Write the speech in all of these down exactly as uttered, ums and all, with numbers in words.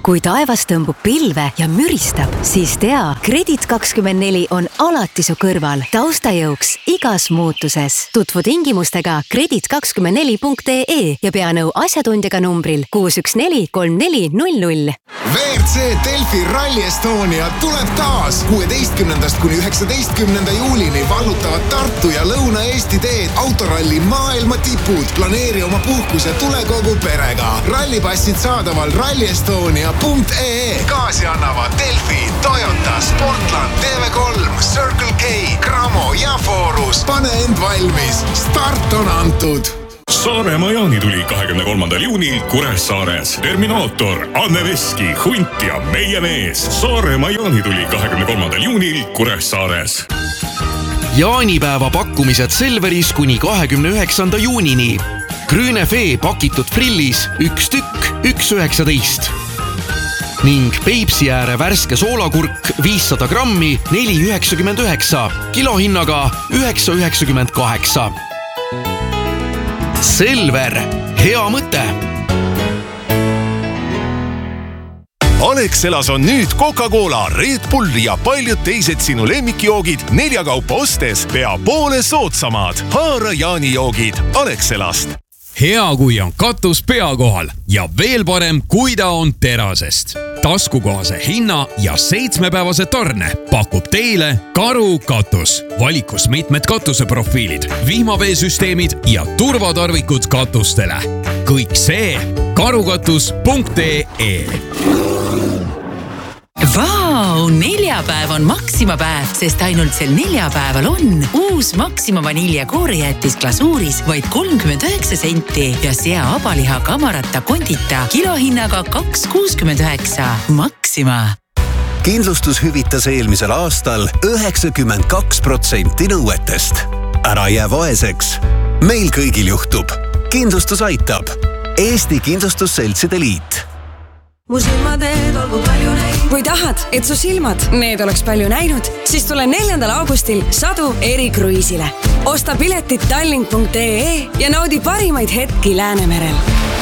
Kui taevas tõmbub pilve ja müristab, siis tea, Kredit kakskümmend neli on alati su kõrval, taustajõuks igas muutuses. Tutvu tingimustega kredit kakskümmend neli punkt ee ja pea nõu asjatundjaga numbril kuus üks neli kolm neli null null. V R C Delfi Rally Estonia tuleb taas. kuueteistkümnendast kuni üheksateistkümnenda juulini vallutavad Tartu ja Lõuna-Eesti teed autoralli maailma tipud. Planeeri oma puhkus ja tule kogu perega. Rallipassid saadaval rally estonia punkt ee. Kaasi annavad Delfi, Toyota, Sportland, T V kolm, Circle K, Cramo ja Forus. Pane end valmis. Start on antud. Saaremaa jaanituli kahekümne kolmandal juunil Kuressaares. Terminaator, Anne Veski, Hunt ja meie mees. Saaremaa jaanituli kahekümne kolmandal juunil Kuressaares. Jaanipäeva pakkumised Selveris kuni kahekümne üheksanda juunini. Grünefee pakitud frillis üks tükk, üks üheksateist. Ning Peipsi ääre värske soolakurk viissada grammi neli üheksakümmend üheksa, kilohinnaga üheksa üheksakümmend kaheksa. Selver, hea mõte! Alexelas on nüüd Coca-Cola, Red Bull ja paljud teised sinu lemmikjoogid nelja kaupa ostes pea poole soodsamad. Haara jaanijoogid Alexelast. Hea, kui on katus pea kohal ja veel parem, kui ta on terasest. Taskukohase hinna ja seitsmepäevase tarne pakub teile Karu katus. Valikus mitmed katuseprofiilid, vihmaveesüsteemid ja turvatarvikud katustele. Kõik see karukatus punkt ee. Vau, neljapäev on Maxima päev, sest ainult sel neljapäeval on uus Maxima vanilja koorejäätis glasuuris vaid kolmkümmend üheksa senti ja sea abaliha kamarata kondita kilohinnaga kaks kuuskümmend üheksa. Maxima. Kindlustus hüvitas eelmisel aastal üheksakümmend kaks protsenti nõuetest. Ära jää vaeseks. Meil kõigil juhtub. Kindlustus aitab. Eesti Kindlustusseltside Liit. Mu silmateed olgu palju näinud. Kui tahad, et su silmad need oleks palju näinud, siis tule neljandal augustil Sadu erikruiisile. Osta piletit tallink punkt ee ja naudi parimaid hetki Läänemerel.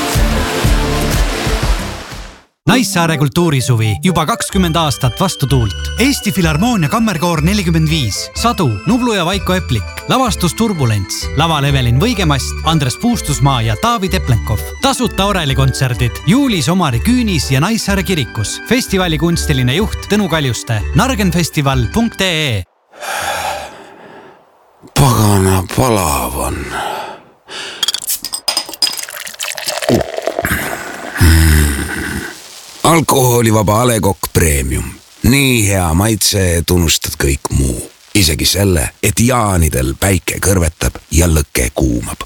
Naissaare kultuurisuvi juba kakskümmend aastat vastu tuult. Eesti Filharmoonia kammerkoor nelikümmend viis, Sadu, Nublu ja Vaiko Eplik, lavastus Turbulents, laval Evelin Võigemast, Andres Puustusmaa ja Taavi Teplenkov. Tasuta orelikontserdid juulis Omari Küünis ja Naissaare kirikus. Festivali kunstiline juht Tõnu Kaljuste. nargenfestival punkt ee. Pagana palav on. Alkoholivaba A Le Coq Premium. Nii hea maitse, et unustad kõik muu. Isegi selle, et jaanidel päike kõrvetab ja lõke kuumab.